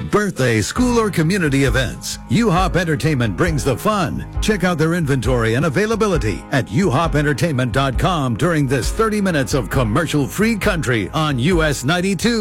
birthday, school, or community events, UHOP Entertainment brings the fun. Check out their inventory and availability at uhopentertainment.com during this 30 minutes of commercial-free country on US 92.